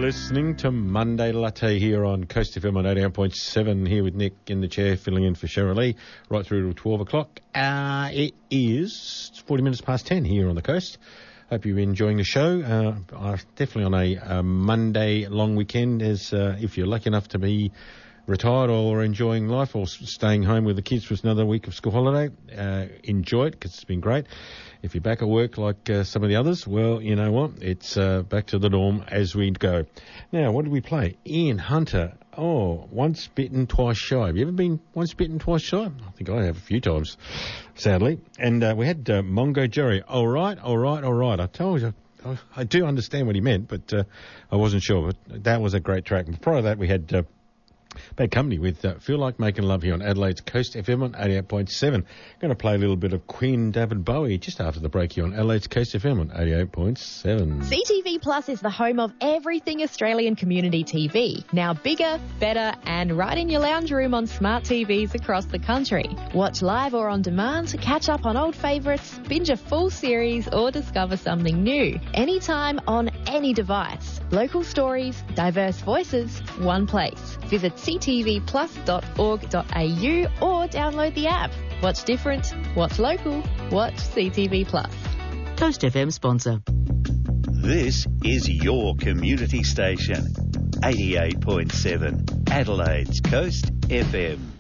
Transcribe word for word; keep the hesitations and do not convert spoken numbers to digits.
listening to Monday Latte here on Coast F M on eighty-eight point seven, here with Nick in the chair, filling in for Cheryl Lee, right through to twelve o'clock. Uh, it is forty minutes past ten here on the coast. Hope you're enjoying the show. Uh, uh, definitely on a, a Monday long weekend, as uh, if you're lucky enough to be retired or enjoying life or staying home with the kids for another week of school holiday, uh, enjoy it because it's been great. If you're back at work like uh, some of the others, well, you know what? It's uh, back to the norm as we go. Now, what did we play? Ian Hunter. Oh, once bitten, twice shy. Have you ever been once bitten, twice shy? I think I have a few times, sadly. And uh, we had uh, Mongo Jerry. All right, all right, all right. I told you. I, I do understand what he meant, but uh, I wasn't sure. But that was a great track. And prior to that, we had... Uh, Bad Company with uh, Feel Like Making Love here on Adelaide's Coast F M on eighty-eight point seven. Going to play a little bit of Queen David Bowie just after the break here on Adelaide's Coast F M on eighty-eight point seven. C T V Plus is the home of everything Australian community T V. Now bigger, better and right in your lounge room on smart T Vs across the country. Watch live or on demand to catch up on old favourites, binge a full series or discover something new. Anytime on any device. Local stories, diverse voices, one place. Visit c t v plus dot org dot a u or download the app. Watch different, watch local, watch C T V Plus. Coast F M sponsor. This is your community station. eighty-eight point seven Adelaide's Coast F M.